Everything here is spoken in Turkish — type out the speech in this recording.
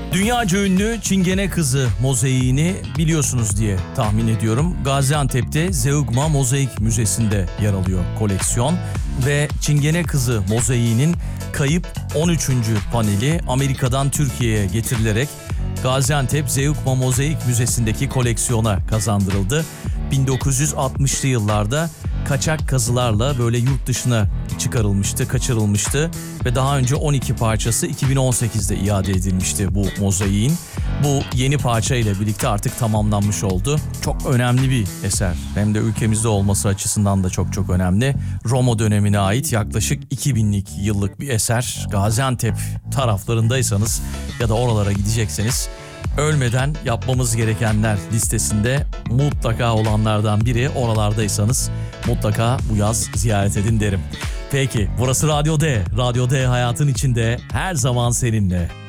Dünyaca ünlü Çingene Kızı mozaiğini biliyorsunuz diye tahmin ediyorum. Gaziantep'te Zeugma Mozaik Müzesi'nde yer alıyor koleksiyon ve Çingene Kızı mozaiğinin kayıp 13. paneli Amerika'dan Türkiye'ye getirilerek Gaziantep Zeugma Mozaik Müzesi'ndeki koleksiyona kazandırıldı. 1960'lı yıllarda kaçak kazılarla böyle yurt dışına çıkarılmıştı, kaçırılmıştı ve daha önce 12 parçası 2018'de iade edilmişti bu mozaiğin. Bu yeni parça ile birlikte artık tamamlanmış oldu. Çok önemli bir eser. Hem de ülkemizde olması açısından da çok önemli. Roma dönemine ait yaklaşık 2000'lik yıllık bir eser. Gaziantep taraflarındaysanız ya da oralara gidecekseniz ölmeden yapmamız gerekenler listesinde mutlaka olanlardan biri. Oralardaysanız mutlaka bu yaz ziyaret edin derim. Peki, burası Radyo D. Radyo D hayatın içinde her zaman seninle.